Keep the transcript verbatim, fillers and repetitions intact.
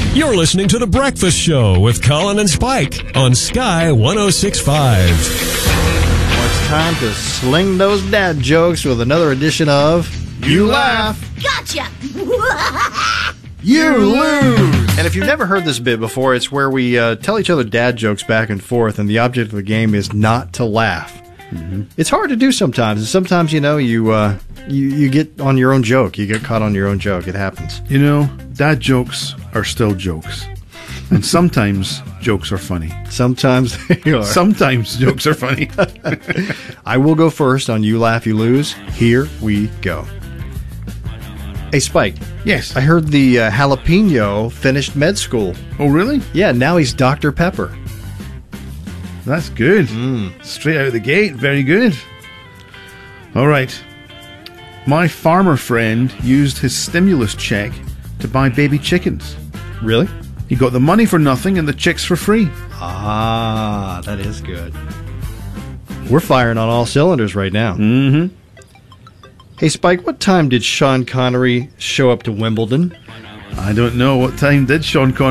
You're listening to The Breakfast Show with Colin and Spike on Sky one oh six point five. Well, it's time to sling those dad jokes with another edition of You Laugh, Gotcha! You Lose! And if you've never heard this bit before, it's where we uh, tell each other dad jokes back and forth, and the object of the game is not to laugh. Mm-hmm. It's hard to do sometimes, and sometimes, you know, you, uh, you, you get on your own joke. You get caught on your own joke. It happens. You know, dad jokes are still jokes. And sometimes jokes are funny. Sometimes they are. Sometimes jokes are funny. I will go first on You Laugh, You Lose. Here we go. Hey, Spike. Yes. I heard the uh, jalapeno finished med school. Oh, really? Yeah, now he's Doctor Pepper. That's good. Mm. Straight out of the gate. Very good. All right. My farmer friend used his stimulus check to buy baby chickens. Really? He got the money for nothing and the chicks for free. Ah, that is good. We're firing on all cylinders right now. Mm-hmm. Hey, Spike, what time did Sean Connery show up to Wimbledon? I don't know. What time did Sean Connery